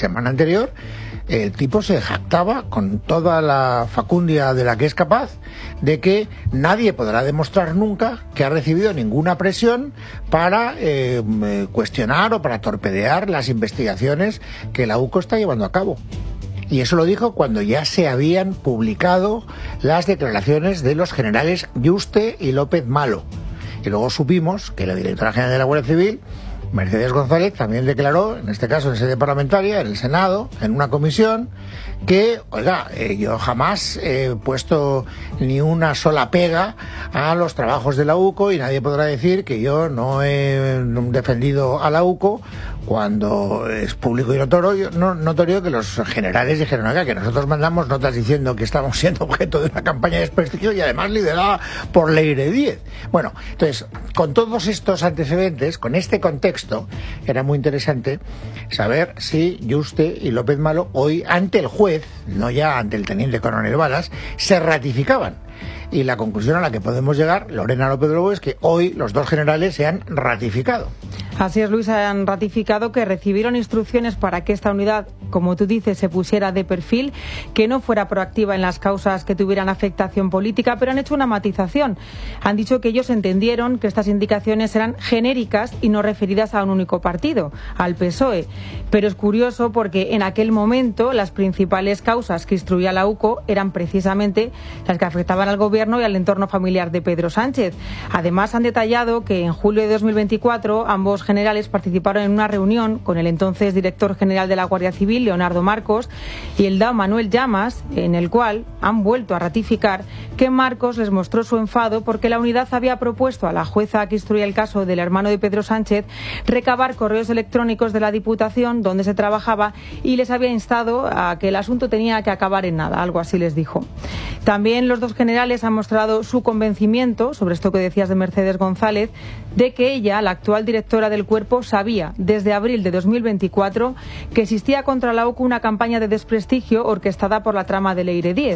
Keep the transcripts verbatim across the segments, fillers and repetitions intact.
semana anterior, el tipo se jactaba con toda la facundia de la que es capaz de que nadie podrá demostrar nunca que ha recibido ninguna presión para eh, cuestionar o para torpedear las investigaciones que la U C O está llevando a cabo. Y eso lo dijo cuando ya se habían publicado las declaraciones de los generales Yuste y López Malo. Y luego supimos que la directora general de la Guardia Civil, Mercedes González, también declaró, en este caso en sede parlamentaria, en el Senado, en una comisión, que, oiga, eh, yo jamás he puesto ni una sola pega a los trabajos de la U C O y nadie podrá decir que yo no he defendido a la U C O cuando es público y notorio, no, notorio que los generales dijeron, oiga, que nosotros mandamos notas diciendo que estamos siendo objeto de una campaña de desprestigio y además liderada por Leire Díez. Bueno, entonces, con todos estos antecedentes, con este contexto, era muy interesante saber si Yuste y López Malo hoy ante el juez, no ya ante el teniente coronel Balas, se ratificaban. Y la conclusión a la que podemos llegar, Lorena López Lobo, es que hoy los dos generales se han ratificado. Así es, Luis, han ratificado que recibieron instrucciones para que esta unidad, como tú dices, se pusiera de perfil, que no fuera proactiva en las causas que tuvieran afectación política, pero han hecho una matización. Han dicho que ellos entendieron que estas indicaciones eran genéricas y no referidas a un único partido, al P S O E. Pero es curioso porque en aquel momento las principales causas que instruía la U C O eran precisamente las que afectaban al gobierno y al entorno familiar de Pedro Sánchez. Además, han detallado que en julio de dos mil veinticuatro ambos generales participaron en una reunión con el entonces director general de la Guardia Civil, Leonardo Marcos, y el D A O Manuel Llamas, en el cual han vuelto a ratificar que Marcos les mostró su enfado porque la unidad había propuesto a la jueza que instruía el caso del hermano de Pedro Sánchez recabar correos electrónicos de la Diputación donde se trabajaba y les había instado a que el asunto tenía que acabar en nada, algo así les dijo. También los dos generales han mostrado su convencimiento, sobre esto que decías de Mercedes González, de que ella, la actual directora del cuerpo, sabía desde abril de dos mil veinticuatro que existía contra la U C O una campaña de desprestigio orquestada por la trama de Leire Díez.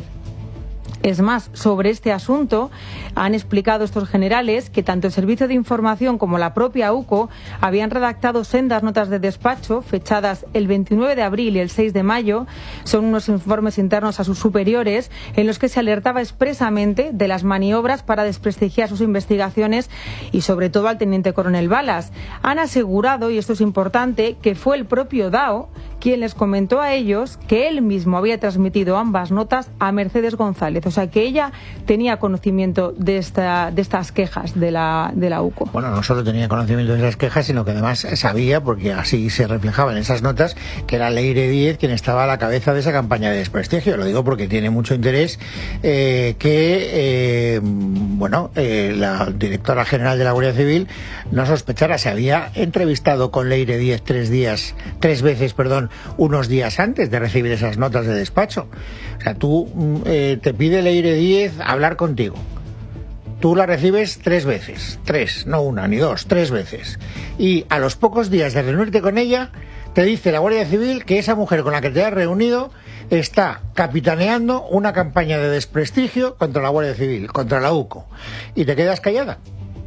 Es más, sobre este asunto han explicado estos generales que tanto el Servicio de Información como la propia U C O habían redactado sendas notas de despacho fechadas el veintinueve de abril y el seis de mayo. Son unos informes internos a sus superiores en los que se alertaba expresamente de las maniobras para desprestigiar sus investigaciones y sobre todo al teniente coronel Balas. Han asegurado, y esto es importante, que fue el propio D A O quien les comentó a ellos que él mismo había transmitido ambas notas a Mercedes González. O sea, que ella tenía conocimiento de esta, de estas quejas de la, de la U C O. Bueno, no solo tenía conocimiento de esas quejas, sino que además sabía, porque así se reflejaba en esas notas, que era Leire Díez quien estaba a la cabeza de esa campaña de desprestigio. Lo digo porque tiene mucho interés eh, que, eh, bueno, eh, la directora general de la Guardia Civil no sospechara. Se había entrevistado con Leire Díez tres días, tres veces, perdón, unos días antes de recibir esas notas de despacho. O sea, tú eh, te pide Leire Díez hablar contigo. Tú la recibes tres veces, tres, no una ni dos, tres veces. Y a los pocos días de reunirte con ella, te dice la Guardia Civil que esa mujer con la que te has reunido está capitaneando una campaña de desprestigio contra la Guardia Civil, contra la U C O. Y te quedas callada.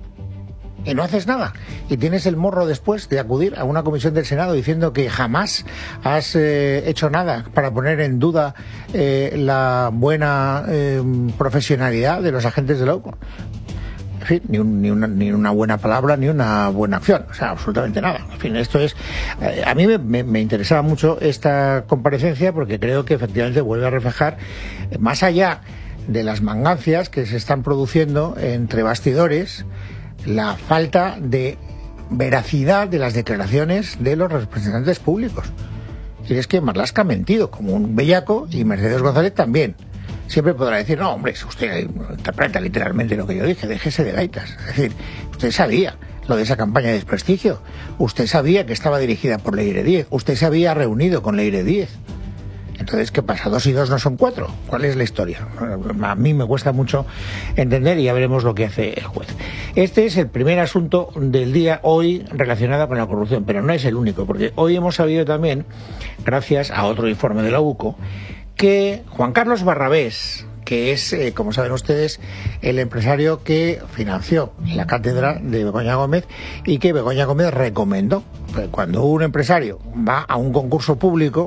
Y no haces nada. Y tienes el morro después de acudir a una comisión del Senado diciendo que jamás has eh, hecho nada para poner en duda eh, la buena eh, profesionalidad de los agentes de la U C O. En fin, ni, un, ni, una, ni una buena palabra, ni una buena acción. O sea, absolutamente nada. En fin, esto es... Eh, a mí me, me, me interesaba mucho esta comparecencia porque creo que efectivamente vuelve a reflejar, eh, más allá de las mangancias que se están produciendo entre bastidores, la falta de veracidad de las declaraciones de los representantes públicos. Y es que Marlaska ha mentido como un bellaco y Mercedes González también. Siempre podrá decir, no, hombre, usted interpreta literalmente lo que yo dije, déjese de gaitas. Es decir, usted sabía lo de esa campaña de desprestigio, usted sabía que estaba dirigida por Leire Díez, usted se había reunido con Leire Díez. Entonces, ¿qué pasa? ¿Dos y dos no son cuatro? ¿Cuál es la historia? A mí me cuesta mucho entender y ya veremos lo que hace el juez. Este es el primer asunto del día hoy relacionado con la corrupción, pero no es el único, porque hoy hemos sabido también, gracias a otro informe de la U C O, que Juan Carlos Barrabés, que es, eh, como saben ustedes, el empresario que financió la cátedra de Begoña Gómez y que Begoña Gómez recomendó. Cuando un empresario va a un concurso público,